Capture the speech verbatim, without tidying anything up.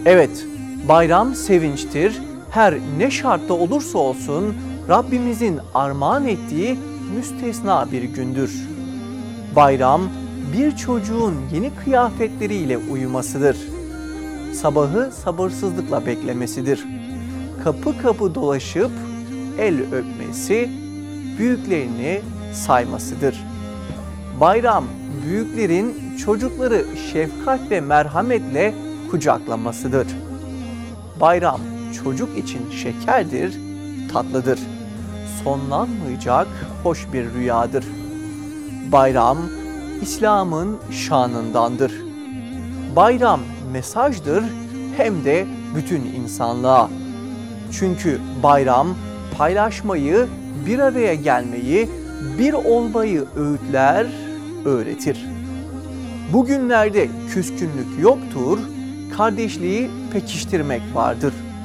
Evet, bayram sevinçtir. Her ne şartta olursa olsun Rabbimizin armağan ettiği müstesna bir gündür. Bayram bir çocuğun yeni kıyafetleriyle uyumasıdır. Sabahı sabırsızlıkla beklemesidir. Kapı kapı dolaşıp el öpmesi, büyüklerini saymasıdır. Bayram büyüklerin çocukları şefkat ve merhametle kucaklamasıdır. Bayram çocuk için şekerdir, tatlıdır. Sonlanmayacak hoş bir rüyadır. Bayram İslam'ın şanındandır. Bayram mesajdır hem de bütün insanlığa. Çünkü bayram paylaşmayı, bir araya gelmeyi, bir olmayı öğütler, öğretir. Bugünlerde küskünlük yoktur, kardeşliği pekiştirmek vardır.